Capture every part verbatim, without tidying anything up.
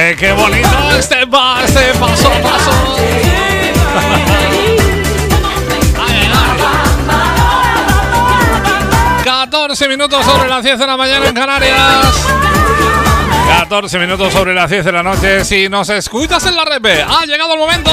¡Ole, qué bonito! Este va, este paso a paso. catorce minutos sobre las diez de la mañana en Canarias. catorce minutos sobre las diez de la noche. Si nos escuchas en la red, ha llegado el momento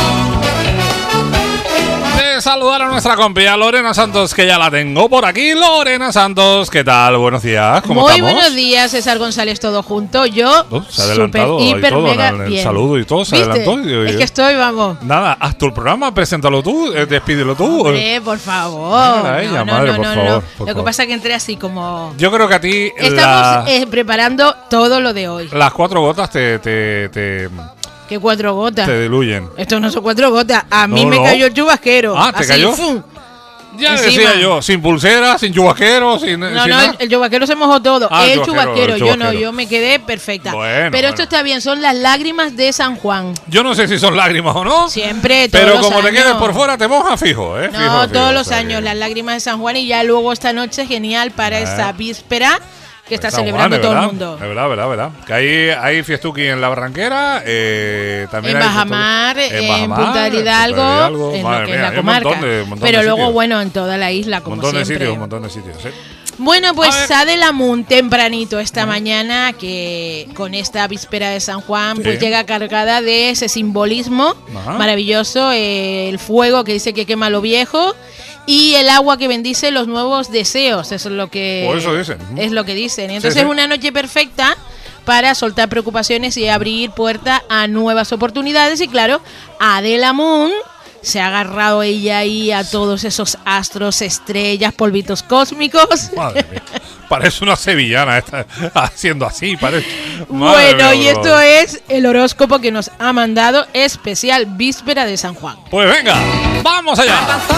de saludar a nuestra compía Lorena Santos, que ya la tengo por aquí. Lorena Santos, ¿qué tal? Buenos días, ¿cómo Muy estamos? buenos días, César González, todo junto. Yo, Uh, se ha adelantado super, hiper, todo, mega el, el bien. saludo y todo, se ¿Viste? adelantó. Yo, Es yo. que estoy, vamos. Nada, haz tú el programa, preséntalo tú, eh, despídelo tú. Hombre, por favor. Mira ella, no, no, madre, no, por no, favor, no. por Lo que favor. pasa es que entré así como... Yo creo que a ti Estamos la- eh, preparando todo lo de hoy. las cuatro gotas te, te, te, ¿Qué cuatro gotas? te diluyen. Esto no son cuatro gotas. A mí No, me no. cayó el chubasquero. Ah, ¿te así, cayó? ¡fum! Ya Encima. decía yo, sin pulsera, sin chubasquero, sin. No, sin no, nada. el, el chubasquero se mojó todo. Ah, el el chubasquero, chubasquero, el yo no, chubasquero. yo me quedé perfecta. Bueno, Pero esto bueno. está bien, son las lágrimas de San Juan. Yo no sé si son lágrimas o no. Siempre, todos Pero los como te años. quedes por fuera, te moja fijo, ¿eh? No, Fijo, fijo, todos los o sea años, que- las lágrimas de San Juan, y ya luego esta noche genial para Eh. esta víspera que está San celebrando Juan, todo ¿verdad? el mundo. Es verdad, verdad, verdad. Que hay, hay fiestuki en la Barranquera, eh, también En hay Bajamar, fiestuki- en, Bajamar, Punta del en Hidalgo, Punta del Hidalgo. en Madre lo que mía, es la hay un comarca. montón de- un montón Pero de luego, sitios. bueno, en toda la isla, Un como montón de siempre. sitios, un montón de sitios, sí. Bueno, A pues ver. Adela Moon tempranito esta mañana, que con esta víspera de San Juan, Sí. pues llega cargada de ese simbolismo Ajá. maravilloso, eh, el fuego que dice que quema lo viejo y el agua que bendice los nuevos deseos. Eso es lo que Por eso dicen. es lo que dicen. Y entonces Sí, es sí. una noche perfecta para soltar preocupaciones y abrir puerta a nuevas oportunidades. Y claro, Adela Moon se ha agarrado ella ahí a todos esos astros, estrellas, polvitos cósmicos. Madre mía. Parece una sevillana esta, haciendo así. Parece. Madre Bueno, mía, y bro. esto es el horóscopo que nos ha mandado especial víspera de San Juan. Pues venga, vamos allá.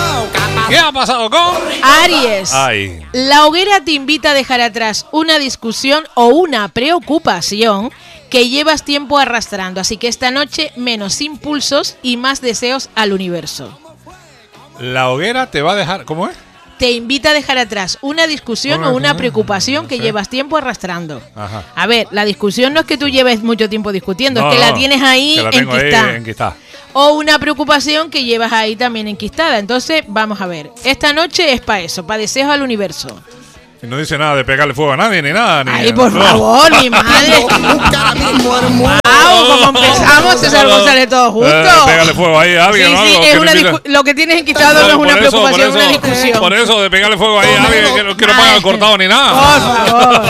¿Qué ha pasado con? Aries. Ay. La hoguera te invita a dejar atrás una discusión o una preocupación que llevas tiempo arrastrando. Así que esta noche menos impulsos y más deseos al universo. La hoguera te va a dejar. ¿Cómo es? Te invita a dejar atrás una discusión Una- o una preocupación que sí. llevas tiempo arrastrando. Ajá. A ver, la discusión no es que tú lleves mucho tiempo discutiendo, No, es que la no, tienes ahí que la tengo enquistada. ahí enquistada. O una preocupación que llevas ahí también enquistada. Entonces, vamos a ver. Esta noche es para eso, para deseos al universo. Y no dice nada de pegarle fuego a nadie ni nada. Ni, Ay, por no. favor, mi madre. ¡Wow! Como empezamos, César González, todos juntos. Eh, pégale fuego ahí a alguien. Sí, ¿no? sí, Algo es que una te invite- discu- lo que tienes enquistado no es Por una eso, preocupación, es por una eso, discusión. Por eso, de pegarle fuego ahí a alguien que, no- que no me Ay. haya cortado ni nada. Por favor.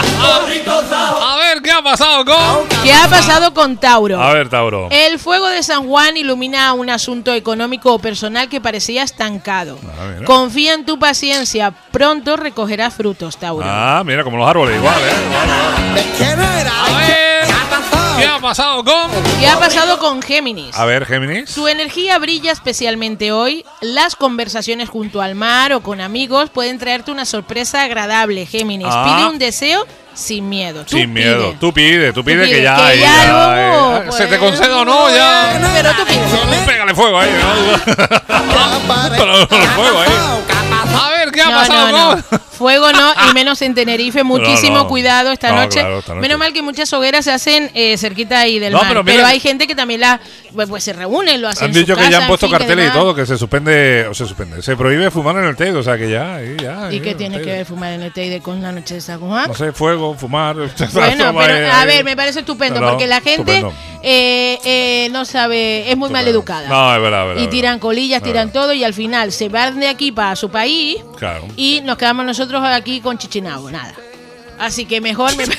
A ver, ¿qué ha pasado con? ¿Qué ha pasado con Tauro? A ver, Tauro. El fuego de San Juan ilumina un asunto económico o personal que parecía estancado. Ah, mira. Confía en tu paciencia, pronto recogerás frutos, Tauro. Ah, mira, como los árboles, igual, ¿eh? A ver, ¿qué ha pasado con? ¿Qué ha pasado con Géminis? A ver, Géminis. Su energía brilla especialmente hoy. Las conversaciones junto al mar o con amigos pueden traerte una sorpresa agradable, Géminis. Ah. Pide un deseo sin miedo. Tú Sin pide. miedo. Tú pide, tú pide pide, que ya. que ahí, ya ya, luego, eh, pues, se te conceda o no, ya. Pero tú pide. Pégale fuego ahí. ¿no? Pero fuego ahí. A ver, ¿qué ha No, pasado no, no. con? Fuego no, y menos en Tenerife. Muchísimo No, no. cuidado esta, No, noche. claro, esta noche. Menos mal que muchas hogueras se hacen eh, cerquita ahí del No, mar. pero Pero, mira- hay gente que también la, pues, pues se reúnen, lo hacen Han en su dicho que casa, ya han en puesto fin, que carteles y demás. todo, que se suspende, o se suspende, se prohíbe fumar en el Teide, o sea que ya, ahí, ya. ¿Y ahí, qué en tiene el que Teide. ver fumar en el Teide con la noche de San Juan? No sé, fuego, fumar. Bueno, pero a ver, me parece estupendo, No, no, porque la gente estupendo. eh, eh, no sabe, es muy mal educada. No, es verdad, es verdad. Y tiran colillas, Es tiran verdad. todo, y al final se van de aquí para su país Claro. y nos quedamos nosotros aquí con chichinabo, nada. Así que mejor me...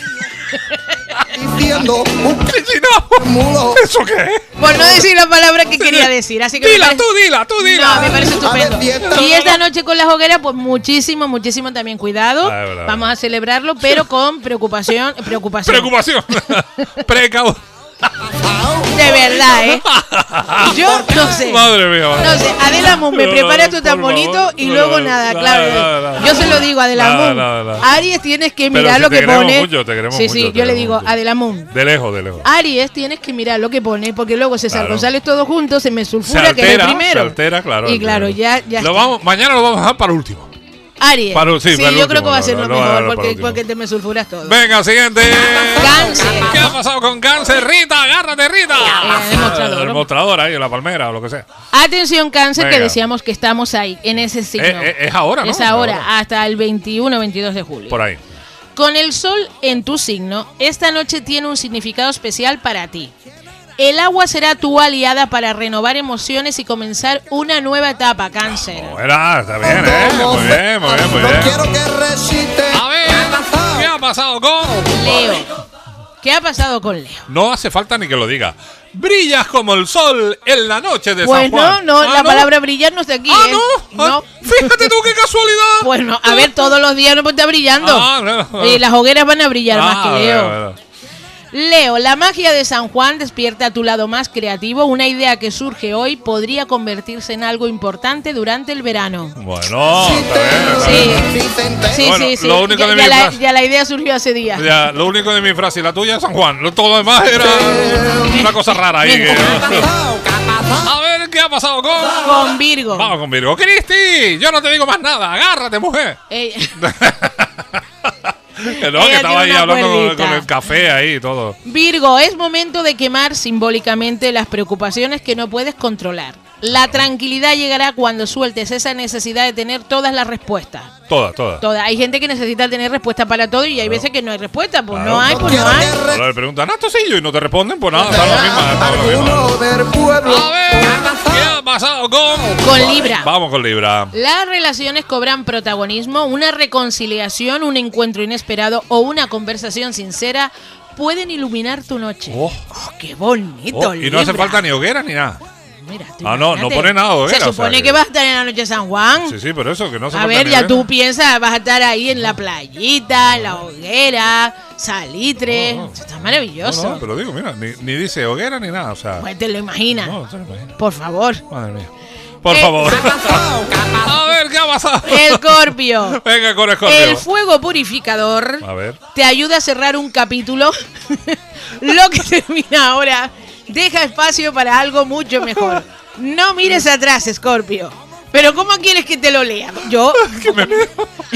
Diciendo un ¡Chichinabo! mulo. ¿Eso qué es? Por no decir la palabra que quería decir. Así que me Dila, parece- tú dila, tú dila. No, me parece estupendo. A ver, fiesta. Y esta noche con las hogueras, pues muchísimo, muchísimo también cuidado. Ah, es verdad, Vamos a celebrarlo, pero con preocupación, preocupación. Preocupación. Precau. De verdad, ¿eh? Yo no sé. Madre mía, madre. No sé, Adela Moon me No, prepara no, esto tan por bonito favor. y No, luego no, nada, nada, claro. nada, nada. Yo se lo digo a Adela Nada, Moon. nada, nada. Aries, tienes que Pero mirar si lo te que queremos pone. mucho, te queremos sí, mucho, sí, te yo le queremos digo, mucho. Adela Moon. De lejos, de lejos. Aries, tienes que mirar lo que pone, porque luego César Claro. González todos juntos se me Se sulfura, que es el altera, primero. se altera, claro. Y claro, altera. ya, ya Lo está. vamos, mañana lo vamos a dejar para último. Aries. Para, sí, sí para el yo último, creo que va a ser lo- lo, lo- mejor, lo- para porque, el último. porque te me sulfuras todo. Venga, siguiente. Cáncer. ¿Qué ha pasado con Cáncer? Rita, agárrate, Rita. Eh, demostrador. El mostrador ahí, en la palmera o lo que sea. Atención, Cáncer, Venga. que decíamos que estamos ahí, en ese signo. Eh, eh, es ahora, ¿no? Es ahora, hasta el veintiuno o veintidós de julio. Por ahí. Con el sol en tu signo, esta noche tiene un significado especial para ti. El agua será tu aliada para renovar emociones y comenzar una nueva etapa, Cáncer. Bueno, está bien, ¿eh? Muy bien, muy bien, muy bien. quiero que recite. A ver, ¿qué ha pasado con...? Leo. ¿Qué ha pasado con Leo? No hace falta ni que lo diga. Brillas como el sol en la noche de Pues San Juan. no, no, ¿Ah, la palabra brillar no está aquí. Ah, ¿eh? no. No. Ah, fíjate tú qué casualidad. Bueno, a ver, todos los días no puede estar brillando. Ah, no. Y las hogueras van a brillar Ah, más que Leo. bueno, bueno. Leo, la magia de San Juan despierta a tu lado más creativo. Una idea que surge hoy podría convertirse en algo importante durante el verano. Bueno, está bien, está Sí, bien. sí, Bueno, sí, sí. lo único ya, de ya mi la, frase- ya la idea surgió hace días. Ya, lo único de mi frase y la tuya es San Juan. Lo- Todo lo demás era una cosa rara ahí. Bien. que- A ver, ¿qué ha pasado con...? Con Virgo. Vamos con Virgo. Cristi, yo no te digo más nada. Agárrate, mujer. Eh, Que no, Ella que estaba tiene ahí una hablando con, cuerdita. con el café ahí y todo. Virgo, es momento de quemar simbólicamente las preocupaciones que no puedes controlar. La tranquilidad llegará cuando sueltes esa necesidad de tener todas las respuestas. Todas, todas. Todas. Hay gente que necesita tener respuesta para todo y hay veces que no hay respuesta. Pues Claro. no hay, pues no hay. Ahora le preguntan, ¿ah, Tosillo? Y no te responden, pues nada, está lo mismo. está lo mismo. Alguno del pueblo. A ver, ¿qué ha pasado con...? Con Libra. Vamos con Libra. Las relaciones cobran protagonismo, una reconciliación, un encuentro inesperado o una conversación sincera pueden iluminar tu noche. Oh. Oh, qué bonito, Oh, y no hace Libra. falta ni hoguera ni nada. Mira, tú Ah, no, no imagínate. pone nada de hoguera, Se o supone sea que... que- vas a estar en la noche de San Juan. Sí, sí, por eso, que no hace A falta ver, ni ya hoguera. tú piensas, vas a estar ahí en la playita, en la hoguera, salitre. No, no. Eso está maravilloso. No, no, pero digo, mira, ni, ni dice hoguera ni nada, o sea... Pues te lo imaginas. No, te lo imaginas. Por favor. Madre mía. Por Eh, favor. A ver, ¿qué ha pasado? Escorpio. Venga con Escorpio. El fuego purificador A ver. te ayuda a cerrar un capítulo. Lo que termina ahora deja espacio para algo mucho mejor. No mires atrás, Escorpio. Pero ¿cómo quieres que te lo lea? Yo, Que me veo.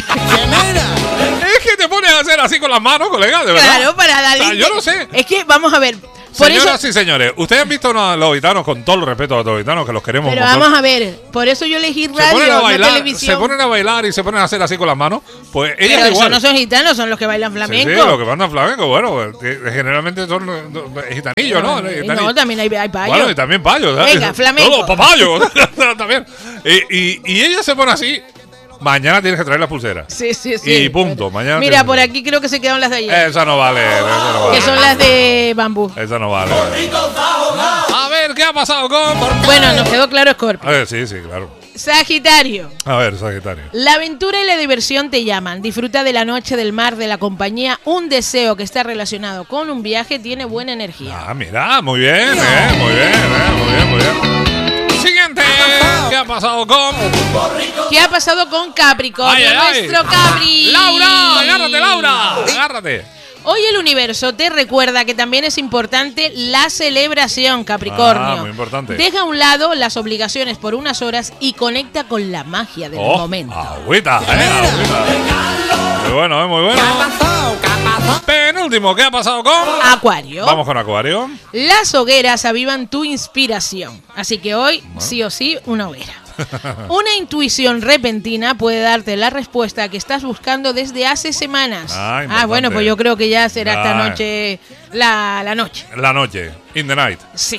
Es que te pones a hacer así con las manos, colega, de verdad. claro, para darle... O sea, yo no sé. Es que, vamos a ver, por Señoras eso... y señores, ustedes han visto a los gitanos, con todo el respeto a los gitanos, que los queremos Pero un montón. vamos a ver, por eso yo elegí se ponen radio, a no bailar, se televisión. ponen a bailar y se ponen a hacer así con las manos, pues ellas Pero igual. esos no son gitanos, son los que bailan Sí, flamenco. sí, los que van a flamenco, bueno, pues, que generalmente son eh, gitanillos, ¿no? Eh, Gitanillos. No, también hay, hay payos. Bueno, y también payos. ¿sabes? Venga, flamenco. Todos papayos. También. Y, y, y ella se pone así. Mañana tienes que traer las pulseras. Sí, sí, sí. Y punto. Mañana Mira, tienes- por aquí creo que se quedaron las de ayer. Esa no vale. Esa no vale. Que son las de bambú. Esa no vale. A ver, ¿qué ha pasado con...? Bueno, nos quedó claro Scorpio. A ver, sí, sí, claro. Sagitario. A ver, Sagitario. La aventura y la diversión te llaman. Disfruta de la noche, del mar, de la compañía. Un deseo que está relacionado con un viaje tiene buena energía. Ah, mira, muy bien, eh, muy bien, eh, muy bien, muy bien. Siguiente, ¿qué ha pasado con...? ¿Qué ha pasado con Capricornio? Ay, ay, ay. Nuestro Capri. ¡Laura! ¡Agárrate, Laura! ¡Agárrate! Hoy el universo te recuerda que también es importante la celebración, Capricornio. Ah, muy importante. Deja a un lado las obligaciones por unas horas y conecta con la magia del Oh, momento. agüita, eh, agüita. Muy bueno, eh, muy bueno. Penúltimo, ¿qué ha pasado con...? Acuario. Vamos con Acuario. Las hogueras avivan tu inspiración. Así que hoy, sí o sí, una hoguera. Una intuición repentina puede darte la respuesta que estás buscando desde hace semanas. Ah, Ah, importante. bueno, pues yo creo que ya será esta Ah. noche la, la noche. La noche, in the night. Sí.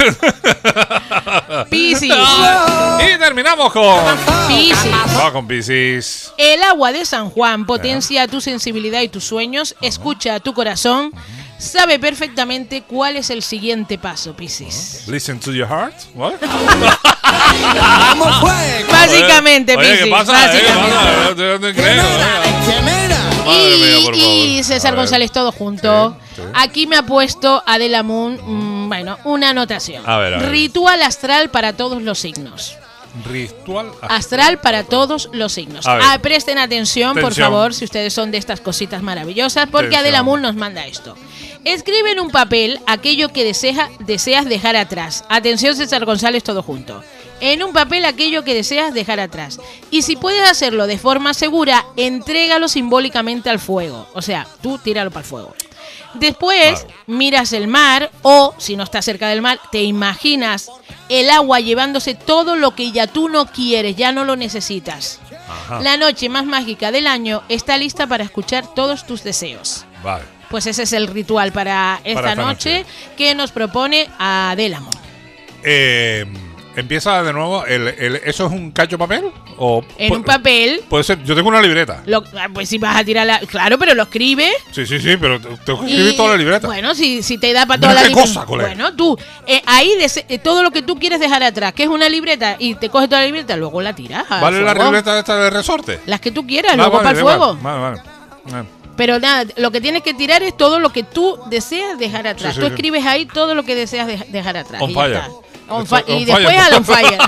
Piscis. Y terminamos con... Piscis. Va con Piscis. El agua de San Juan potencia tu sensibilidad y tus sueños, escucha a tu corazón, sabe perfectamente cuál es el siguiente paso, Piscis. Listen to your heart. What? ¿Cómo fue? Básicamente, Oye, ¿qué Piscis. pasa? ¿Eh? ¿Qué Básicamente. pasa? Yo no te creo, ¿eh? Madre mía, por Y, y favor. César A ver. González, todo junto. Sí, sí. Aquí me ha puesto Adela Moon, mm, bueno, una anotación. A ver, a ver. Ritual astral para todos los signos. Ritual. Astral para todos los signos. A ver. Ah, presten atención, por Tensión. favor, si ustedes son de estas cositas maravillosas, porque Tensión. Adela Moon nos manda esto. Escribe en un papel aquello que desea, deseas dejar atrás. Atención, César González, todo junto. en un papel aquello que deseas dejar atrás. Y si puedes hacerlo de forma segura, entrégalo simbólicamente al fuego. O sea, tú tíralo para el fuego. Después Claro. miras el mar o, si no estás cerca del mar, te imaginas el agua llevándose todo lo que ya tú no quieres, ya no lo necesitas. Ajá. La noche más mágica del año está lista para escuchar todos tus deseos. Vale. Pues ese es el ritual para esta, Para esta noche, noche. que nos propone Adélamo. Eh, empieza de nuevo. El, el- ¿Eso es un cacho de papel? O En pu- un papel, Puede ser. Yo tengo una libreta. lo- ah, pues si vas a tirar la... Claro, pero lo escribes. Sí, sí, sí, pero te- tengo que y- escribir toda la libreta. Bueno, si, si te da para Mira toda la qué libreta. cosa, colega. Bueno, tú, eh, ahí dese- eh, todo lo que tú quieres dejar atrás, que es una libreta, y te coges toda la libreta, luego la tiras. al ¿Vale la fuego. libreta esta de resorte? Las que tú quieras, Ah, luego vale, para el da igual. fuego. Vale, vale. Vale. Pero nada, lo que tienes que tirar es todo lo que tú deseas dejar atrás. Sí, sí, tú sí. escribes ahí todo lo que deseas de- dejar atrás. On y ya fire. está. On Esto- fi- y on después fire. al on fire.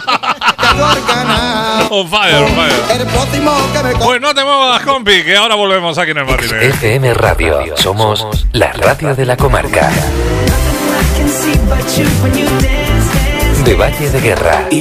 On fire, on fire. El próximo que me Pues no te muevas, compi, que ahora volvemos aquí en el matiné. F M Radio. Somos la radio de la comarca. De Valle de Guerra.